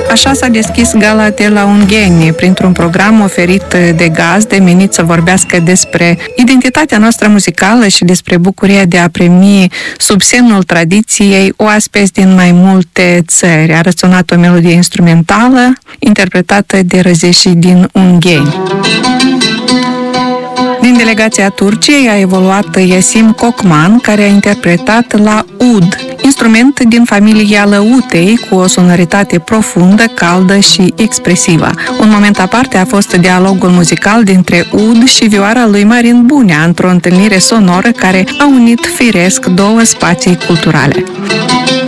Așa s-a deschis gala de la Ungheni, printr-un program oferit de gazde menit să vorbească despre identitatea noastră muzicală și despre bucuria de a primi sub semnul tradiției oaspeți din mai multe țări. A răsunat o melodie instrumentală interpretată de răzeșii din Ungheni. Din delegația Turciei a evoluat Yasim Kokman, care a interpretat la ud, instrument din familia lăutei cu o sonoritate profundă, caldă și expresivă. Un moment aparte a fost dialogul muzical dintre ud și vioara lui Marin Bunea, într-o întâlnire sonoră care a unit firesc două spații culturale.